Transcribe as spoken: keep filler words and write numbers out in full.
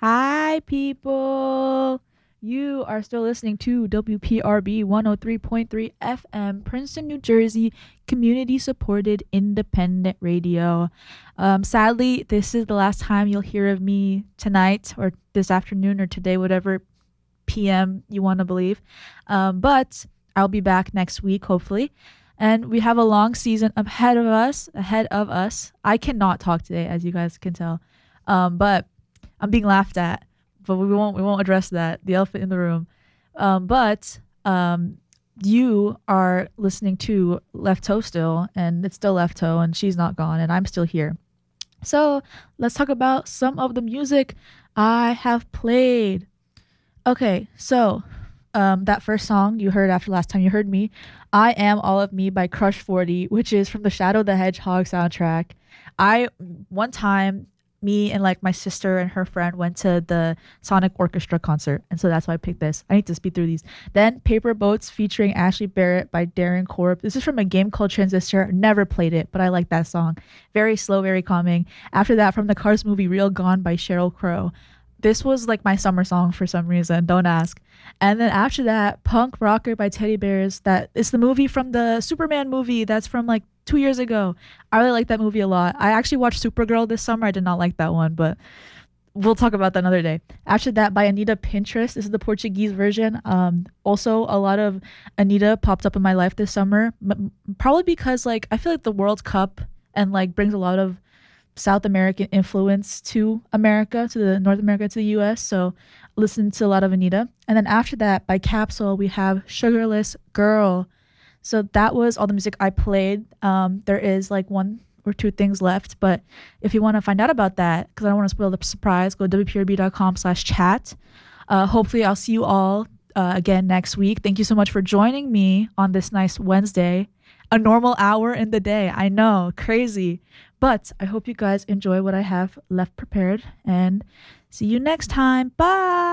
Hi, people. You are still listening to W P R B one oh three point three F M, Princeton, New Jersey, community supported independent radio. Um, sadly, this is the last time you'll hear of me tonight or this afternoon or today, whatever P M you want to believe. Um, but I'll be back next week, hopefully. And we have a long season ahead of us. Ahead of us. I cannot talk today, as you guys can tell. Um, but I'm being laughed at, but we won't we won't address that. The elephant in the room. Um, but um, you are listening to Left Toe still, and it's still Left Toe, and she's not gone, and I'm still here. So let's talk about some of the music I have played. Okay, so um, that first song you heard after last time you heard me, I Am All of Me by Crush forty, which is from the Shadow the Hedgehog soundtrack. I one time me and like my sister and her friend went to the Sonic Orchestra concert, and so that's why I picked this. I need to speed through these. Then Paper Boats featuring Ashley Barrett by Darren Korb. This is from a game called Transistor. Never played it, but I like that song. Very slow, very calming. After that, from the Cars movie Real Gone by Sheryl Crow. This was like my summer song for some reason. Don't ask. And then after that, Punk Rocker by Teddy Bears. That is the movie from the Superman movie that's from like two years ago. I really like that movie a lot. I actually watched Supergirl this summer. I did not like that one, but we'll talk about that another day. After that, by Anita Pinterest. This is the Portuguese version. Um, also, a lot of Anita popped up in my life this summer. M- probably because like I feel like the World Cup and like brings a lot of South American influence to America, to the North America, to the U S. So listen to a lot of Anita. And then after that, by Capsule, we have Sugarless Girl. So that was all the music I played. Um, there is like one or two things left, but if you want to find out about that, because I don't want to spoil the surprise, go to w p r b dot com slash chat. Uh, hopefully I'll see you all uh, again next week. Thank you so much for joining me on this nice Wednesday. A normal hour in the day. I know, crazy. But I hope you guys enjoy what I have left prepared, and see you next time. Bye.